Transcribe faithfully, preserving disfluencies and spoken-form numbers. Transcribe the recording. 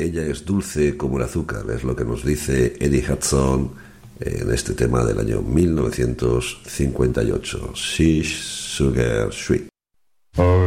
ella es dulce como el azúcar, es lo que nos dice Eddie Hudson en este tema del año mil novecientos cincuenta y ocho, She's Sugar Sweet.